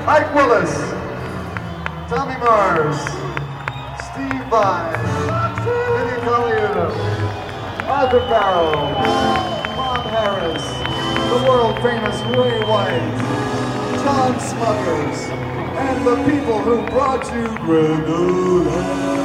Ike Willis, Tommy Mars, Steve Vai, Vinnie Colaiuta, Arthur Barrow, Bob Harris, the world famous Ray White, John Smuckers, and the people who brought you Grenada.